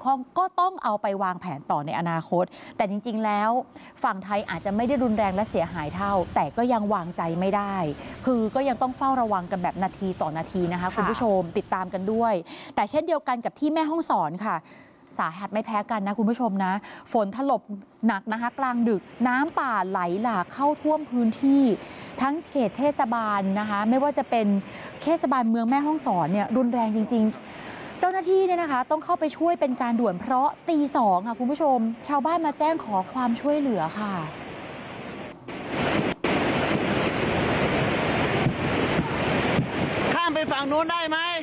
ข้องก็ต้องเอาไปวางแผนต่อในอนาคตแต่จริงๆแล้วฝั่งไทยอาจจะไม่ได้รุนแรงและเสียหายเท่าแต่ก็ยังวางใจไม่ได้คือก็ยังต้องเฝ้าระวังกันแบบนาทีต่อนาทีนะคะคุณผู้ชมติดตามกันด้วยแต่เช่นเดียวกันกับที่แม่ฮ่องสอนค่ะสาหัสไม่แพ้กันนะคุณผู้ชมนะฝนถล่มหนักนะคะกลางดึกน้ำป่าไหลหลากเข้าท่วมพื้นที่ทั้งเขตเทศบาลนะคะไม่ว่าจะเป็นเทศบาลเมืองแม่ฮ่องสอนเนี่ยรุนแรงจริงๆเจ้าหน้าที่เนี่ยนะคะต้องเข้าไปช่วยเป็นการด่วนเพราะตี 2ค่ะคุณผู้ชมชาวบ้านมาแจ้งขอความช่วยเหลือค่ะข้ามไปฝั่งนู้นได้ไหม